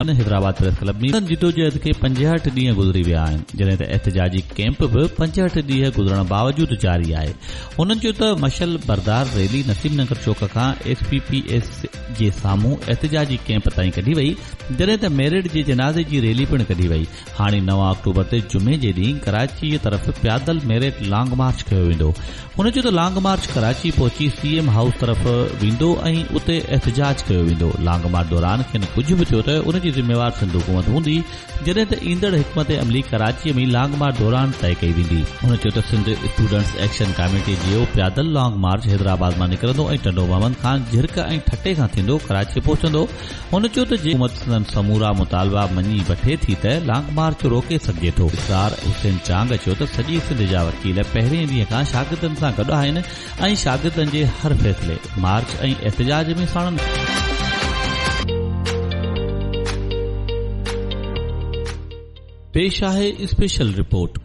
Hyderabad press club में जिदोजहद खे 65 ॾींहं गुज़री विया आहिनि, जॾहिं त एहतजाजी कैंप बि 65 ॾींहं गुज़रण बावजूद जारी आहे। हुननि चयो त मशल बरदार रैली नसीम नगर चौक खां SPPS जे साम्हूं एहतजाजी कैंप ताईं कढी वई, जॾहिं त मेरिट जे जनाज़े जी रैली पिणु कढी वई। हाणे 9 अक्टूबर ते जुमे जे ॾींहुं कराची जी तरफ़ पैदल मेरिट लॉन्ग मार्च कयो वेंदो। हुन चयो त लॉन्ग मार्च कराची पहुची CM हाउस तरफ़ वेंदो ऐं उते एहतजाज कयो वेंदो। लॉन्ग मार्च दौरान खेनि कुझु बि थियो त उन जी ज़िम्मेवार सिंध हुकूमत हूंदी, जॾहिं त ईंदड़ हिकमत अमली कराची में लॉन्ग मार्च दौरान तय कई वेंदी। हुन चयो त सिंध स्टूडेंट्स एक्शन कमेटी जो पैदल लॉन्ग मार्च हैदराबाद मां निकिरंदो ऐं टंडो मोहम्मद खान झिरक ऐं ठटे खां थींदो कराची पहुचंदो। हुन चयो त जे हुकूमत समूरा मुतालबा मञी वठे थी त लॉन्ग मार्च रोके सघिजे थो। इकरार हुसैन चांग चयो त सॼी सिंध जा वकील पहिरें ॾींहं खां शागिर्दनि सां गॾु आहिनि ऐं शागिर्दनि जे हर फ़ैसिले मार्च ऐं एहतजाज में साणनि। पेश आहे स्पेशल रिपोर्ट।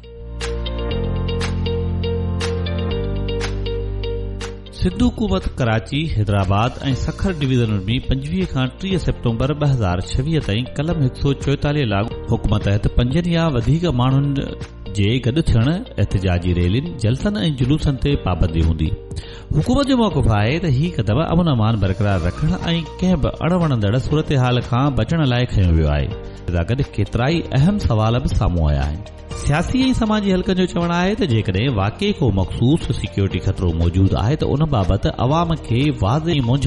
सिंध हुकूमत कराची, हैदराबाद ऐं सखर डिवीज़न में 25 खां 30 सेप्टेम्बर 2026 ताईं कलम 144 लाॻू हुकुम तहत 5 या वधीक माण्हुनि जे गॾु थियण, एहतजाजी रैलियुनि, जलसनि ऐं जुलूसनि ते पाबंदी हूंदी। हुकूमत जो मौक़िफ़ आहे त ही क़दम अमन अमान बरक़रार रखण ऐं कंहिं बि अणवणंदड़ सूरतहाल खां बचण लाइ खयो वियो आहे। सां गॾु केतिराई अहम सवाल बि साम्हूं आया आहिनि। सियासी ऐं समाजी हलकनि जो चवणु आहे त जेकॾहिं वाक़ई को मख़सूस सिक्योरिटी ख़तरो मौजूदु आहे त उन बाबति अवाम खे वाज़े मुंझ